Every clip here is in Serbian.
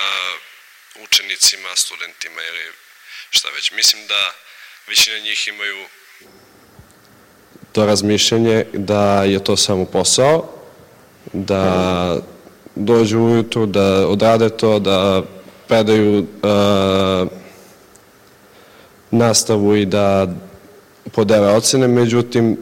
učenicima, studentima ili šta već. Mislim da većina njih imaju to razmišljanje da je to samo posao, da dođu ujutru, da odrade to, da predaju nastavu i da podele ocene, međutim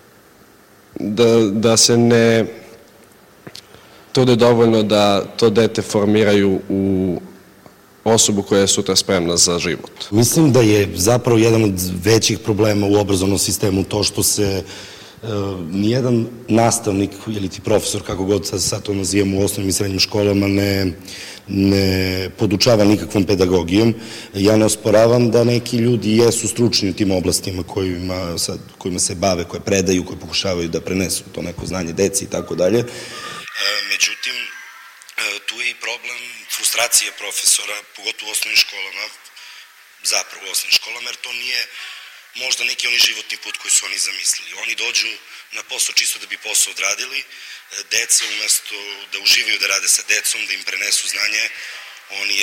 da se ne trude dovoljno da to dete formiraju u osobu koja je sutra spremna za život. Mislim da je zapravo jedan od većih problema u obrazovnom sistemu to što se nijedan nastavnik ili ti profesor, kako god sad to nazivamo u osnovnim i srednjim školama, ne podučava nikakvom pedagogijom. Ja ne osporavam da neki ljudi jesu stručni u tim oblastima kojima se bave, koje predaju, koje pokušavaju da prenesu to neko znanje deci i tako dalje. Međutim, tu je i problem frustracije profesora, pogotovo u osnovnim školama, zapravo u osnovnim školama, jer to nije možda neki oni životni put koji su oni zamislili. Oni dođu na posao čisto da bi posao odradili, deca umesto da uživaju da rade sa decom, da im prenesu znanje, oni,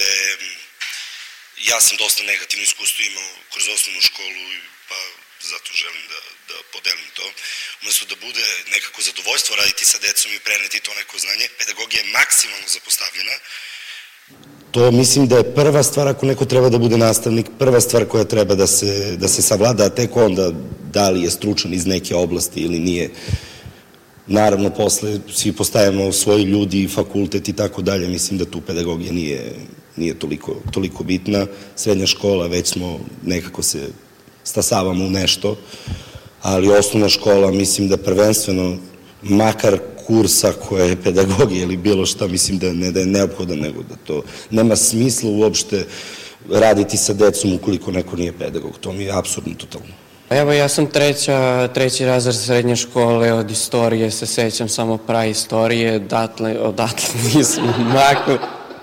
ja sam dosta negativno iskustvo imao kroz osnovnu školu, pa zato želim da podelim to. Umesto da bude nekako zadovoljstvo raditi sa decom i preneti to neko znanje, pedagogija je maksimalno zapostavljena. To mislim da je prva stvar ako neko treba da bude nastavnik, prva stvar koja treba da se savlada, a tek onda da li je stručan iz neke oblasti ili nije. Naravno, posle svi postajemo svoji ljudi, fakultet i tako dalje, mislim da tu pedagogija nije toliko bitna. Srednja škola, već smo nekako se stasavamo u nešto, ali osnovna škola, mislim da prvenstveno, makar kursa koja je pedagogija ili bilo šta, mislim da je neophodan, nego da to nema smisla uopšte raditi sa decom ukoliko neko nije pedagog. To mi je apsurdno totalno. Evo, ja sam treći razred srednje škole, od istorije se sećam samo praistorije, odatle nisam maknuo.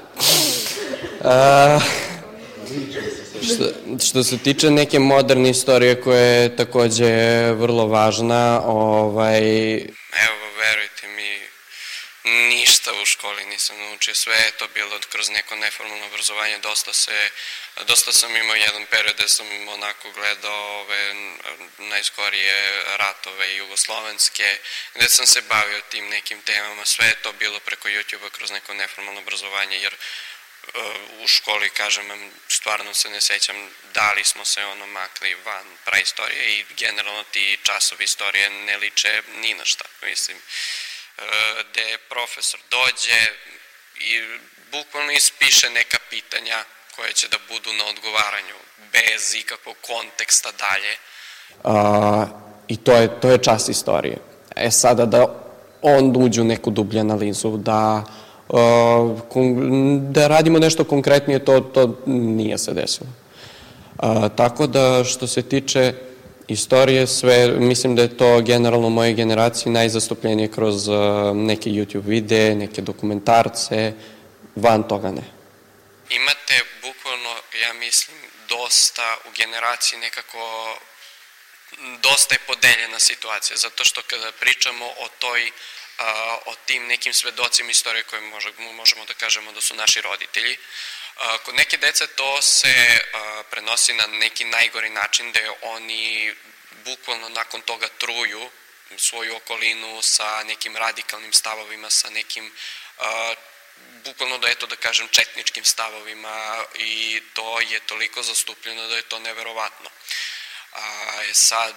Što se tiče neke moderne istorije koja je takođe vrlo važna, evo, verujte mi, ništa u školi nisam naučio, sve je to bilo kroz neko neformalno obrazovanje, dosta sam imao jedan period gde sam onako gledao ove najskorije ratove jugoslovenske, gde sam se bavio tim nekim temama, sve je to bilo preko YouTube-a kroz neko neformalno obrazovanje, jer u školi, kažem, stvarno se ne sećam da li smo se makli van praistorije i generalno ti časovi istorije ne liče ni na šta, mislim, gde profesor dođe i bukvalno ispiše neka pitanja koje će da budu na odgovaranju, bez ikakvog konteksta dalje. I to je čas istorije. Sada da on uđe u neku dublju analizu, da radimo nešto konkretnije, to nije se desilo. Tako da, što se tiče istorije, mislim da je to generalno u mojoj generaciji najzastupljenije kroz neke YouTube videe, neke dokumentarce, van toga ne. Imate bukvalno, ja mislim, dosta u generaciji nekako, dosta je podeljena situacija, zato što kada pričamo o tim nekim svedocima istorije koje možemo da kažemo da su naši roditelji, kod neke dece to se prenosi na neki najgori način, gde oni bukvalno nakon toga truju svoju okolinu sa nekim radikalnim stavovima, sa nekim bukvalno da kažem četničkim stavovima, i to je toliko zastupljeno da je to neverovatno. Sad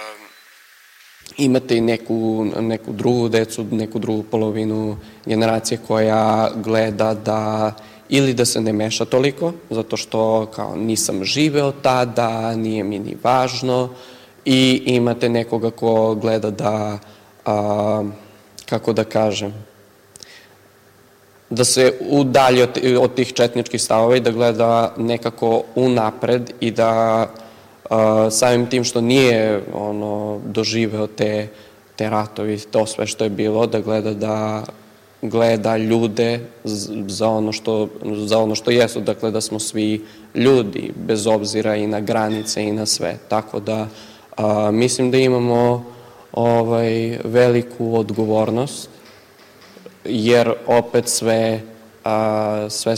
imate i neku drugu decu, neku drugu polovinu generacije koja gleda da ili da se ne meša toliko, zato što kao nisam živeo tada, nije mi ni važno, i imate nekoga ko gleda da, kako da kažem, da se udalji od tih četničkih stavova i da gleda nekako unapred i da samim tim što nije doživeo te ratovi, to sve što je bilo, da gleda ljude za ono što jesu, dakle da smo svi ljudi, bez obzira i na granice i na sve. Tako da mislim da imamo veliku odgovornost, jer opet sve